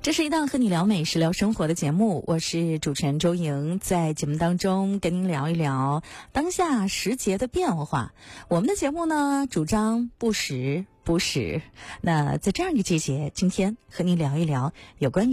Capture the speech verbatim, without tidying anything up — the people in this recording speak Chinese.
这是一档和你聊美食、聊生活的节目，我是主持人周莹，在节目当中跟您聊一聊当下时节的变化。我们的节目呢，主张不时不食。那在这样一个季节，今天和您聊一聊有关于